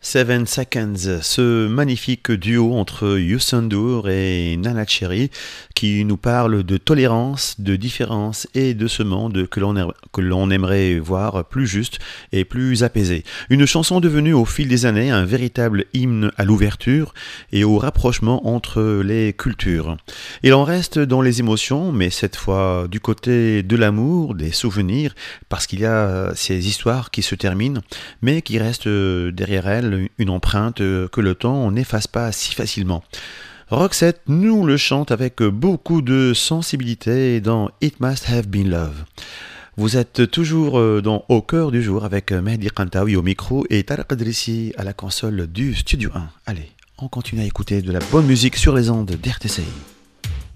Seven Seconds, ce magnifique duo entre Youssou N'Dour et Nana Cherry qui nous parle de tolérance, de différence et de ce monde que l'on aimerait voir plus juste et plus apaisé. Une chanson devenue au fil des années un véritable hymne à l'ouverture et au rapprochement entre les cultures. Il en reste dans les émotions, mais cette fois du côté de l'amour, des souvenirs, parce qu'il y a ces histoires qui se terminent, mais qui restent derrière elles une empreinte que le temps n'efface pas si facilement. Roxette nous le chante avec beaucoup de sensibilité dans It Must Have Been Love. Vous êtes toujours Au cœur du jour avec Mehdi Kantaoui au micro et Tarek Adrissi à la console du Studio 1. Allez, on continue à écouter de la bonne musique sur les ondes d'RTCI.